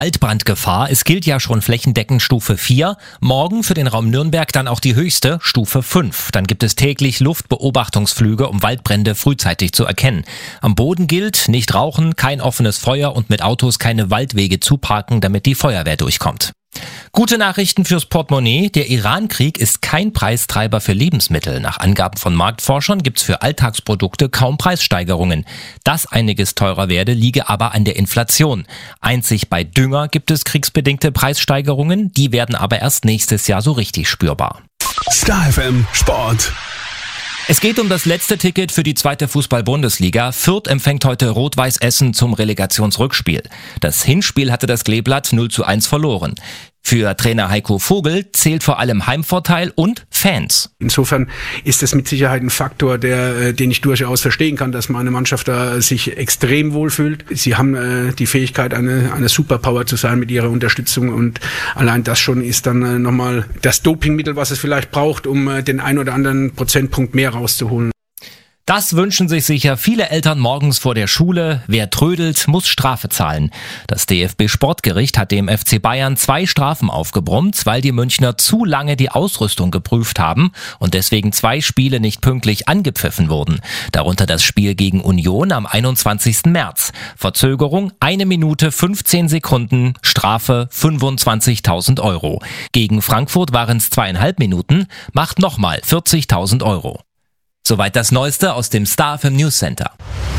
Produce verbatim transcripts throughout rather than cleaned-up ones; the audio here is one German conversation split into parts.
Waldbrandgefahr. Es gilt ja schon flächendeckend Stufe vier. Morgen für den Raum Nürnberg dann auch die höchste, Stufe fünf. Dann gibt es täglich Luftbeobachtungsflüge, um Waldbrände frühzeitig zu erkennen. Am Boden gilt, nicht rauchen, kein offenes Feuer und mit Autos keine Waldwege zuparken, damit die Feuerwehr durchkommt. Gute Nachrichten fürs Portemonnaie. Der Iran-Krieg ist kein Preistreiber für Lebensmittel. Nach Angaben von Marktforschern gibt's für Alltagsprodukte kaum Preissteigerungen. Dass einiges teurer werde, liege aber an der Inflation. Einzig bei Dünger gibt es kriegsbedingte Preissteigerungen. Die werden aber erst nächstes Jahr so richtig spürbar. Star F M Sport. Es geht um das letzte Ticket für die zweite Fußball-Bundesliga. Fürth empfängt heute Rot-Weiß Essen zum Relegationsrückspiel. Das Hinspiel hatte das Kleeblatt null zu eins verloren. Für Trainer Heiko Vogel zählt vor allem Heimvorteil und Fans. Insofern ist es mit Sicherheit ein Faktor, der, den ich durchaus verstehen kann, dass meine Mannschaft da sich extrem wohlfühlt. Sie haben äh, die Fähigkeit, eine, eine Superpower zu sein mit ihrer Unterstützung, und allein das schon ist dann äh, nochmal das Dopingmittel, was es vielleicht braucht, um äh, den ein oder anderen Prozentpunkt mehr rauszuholen. Das wünschen sich sicher viele Eltern morgens vor der Schule. Wer trödelt, muss Strafe zahlen. Das D F B-Sportgericht hat dem F C Bayern zwei Strafen aufgebrummt, weil die Münchner zu lange die Ausrüstung geprüft haben und deswegen zwei Spiele nicht pünktlich angepfiffen wurden. Darunter das Spiel gegen Union am einundzwanzigsten März. Verzögerung eine Minute fünfzehn Sekunden, Strafe fünfundzwanzigtausend Euro. Gegen Frankfurt waren es zweieinhalb Minuten, macht nochmal vierzigtausend Euro. Soweit das Neueste aus dem Star F M News Center.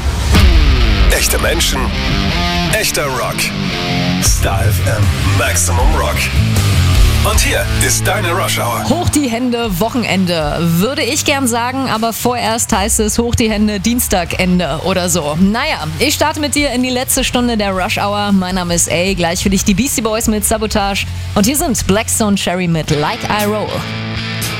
Echte Menschen, echter Rock. Star F M Maximum Rock. Und hier ist deine Rush Hour. Hoch die Hände, Wochenende, würde ich gern sagen, aber vorerst heißt es hoch die Hände, Dienstagende oder so. Naja, ich starte mit dir in die letzte Stunde der Rush Hour. Mein Name ist A, gleich für dich die Beastie Boys mit Sabotage. Und hier sind Blackstone Cherry mit Like I Roll.